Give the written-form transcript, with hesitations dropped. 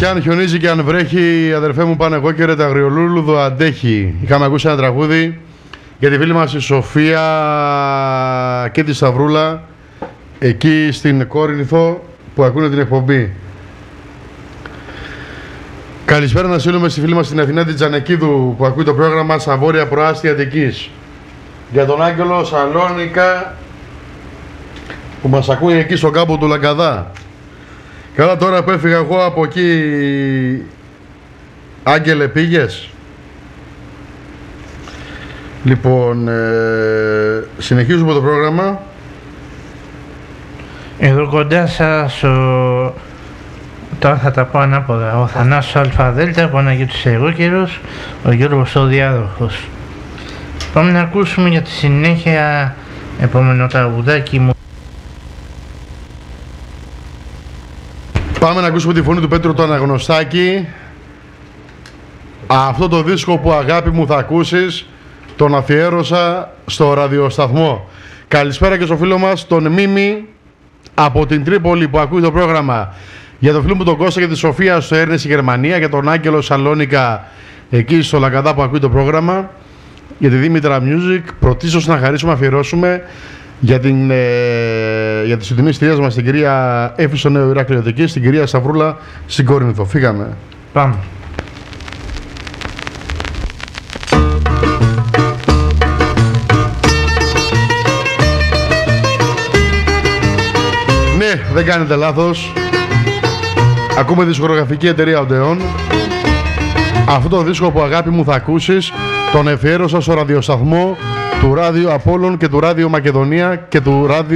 Κι αν χιονίζει και αν βρέχει, αδερφέ μου πάνε εγώ και ρε τα αγριολούλουδο αντέχει. Είχαμε ακούσει ένα τραγούδι για τη φίλη μας η Σοφία και τη Σταυρούλα εκεί στην Κόρινθο που ακούνε την εκπομπή. Καλησπέρα να στείλουμε στη φίλη μας στην Αθηνά την Τζανεκίδου που ακούει το πρόγραμμα στα βόρεια προάστια Αττικής. Για τον Άγγελο Σαλόνικα που μας ακούει εκεί στον κάμπο του Λαγκαδά. Καλά, τώρα που έφυγα εγώ από εκεί, Άγγελε, πήγες? Λοιπόν, συνεχίζουμε το πρόγραμμα. Εδώ κοντά σας τώρα θα τα πω ανάποδα. Ο Θανάσος Αλφαδέλτα, ο Παναγιώτης Εγώκερος, ο Γιώργος ο Διάδοχος. Πάμε να ακούσουμε για τη συνέχεια επόμενο τραγουδάκι μου. Πάμε να ακούσουμε τη φωνή του Πέτρου το Αναγνωστάκη. Αυτό το δίσκο που αγάπη μου θα ακούσεις, τον αφιέρωσα στο ραδιοσταθμό. Καλησπέρα και στο φίλο μας τον Μίμη από την Τρίπολη που ακούει το πρόγραμμα. Για τον φίλο μου τον Κώστα και τη Σοφία στο Έρνεση Γερμανία. Για τον Άγγελο Σαλόνικα εκεί στο Λαγκαδά που ακούει το πρόγραμμα. Για τη Δήμητρα Music. Πρωτίστως να χαρίσουμε, αφιερώσουμε για τη συντονή στηρίας μας την κυρία Έφη στο Νέο Ηράκλειο Αττικής, στην κυρία Σταυρούλα στην Κόρινθο. Φύγαμε. Πάμε. Ναι, δεν κάνετε λάθος. Ακούμε δισκογραφική εταιρεία Odeon. Αυτό το δίσκο που αγάπη μου θα ακούσεις τον εφιέρωσα στο ραδιοσταθμό του Ράδιο Απόλλων και του Ράδιο Μακεδονία και του Ράδιο